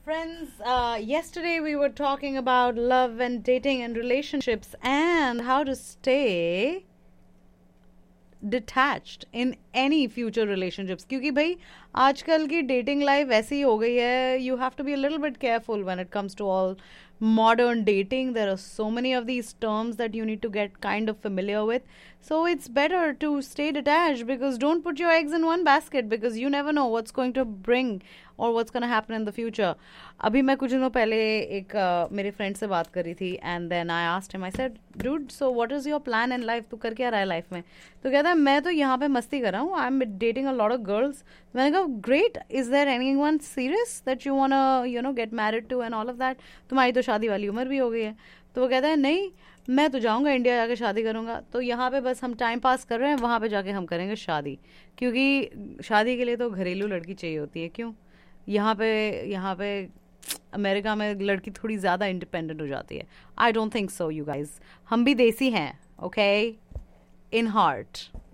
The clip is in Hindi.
Friends, yesterday we were talking about love and dating and relationships and how to stay detached in any future relationships. क्योंकि भाई आजकल की dating life ऐसी ही हो गई है. You have to be a little bit careful when it comes to all modern dating. There are so many of these terms that you need to get kind of familiar with. So it's better to stay detached, because don't put your eggs in one basket, because you never know what's going to bring or what's going to happen in the future. अभी मैं कुछ दिनों पहले एक मेरे फ्रेंड से बात करी थी, and then I asked him, I said, dude, so what is your plan in life? तू कर क्या रहा है लाइफ में? तो कहता है, मैं तो यहाँ पे मस्ती कर रहा हूँ, I am dating a lot of girls. मैंने कहा, great, is there anyone serious that you want get married to and all of that? तुम्हारी तो शादी वाली उम्र भी हो गई है. तो वो कहता है, नहीं, मैं तो जाऊंगा इंडिया, जाके शादी करूंगा. तो यहाँ पे बस हम टाइम पास कर रहे हैं, वहाँ पे जाके हम करेंगे शादी, क्योंकि शादी के लिए तो घरेलू लड़की चाहिए होती है. क्यों? यहाँ पे अमेरिका में लड़की थोड़ी ज़्यादा इंडिपेंडेंट हो जाती है. I don't think so you guys. हम भी देसी हैं, ओके, इन हार्ट.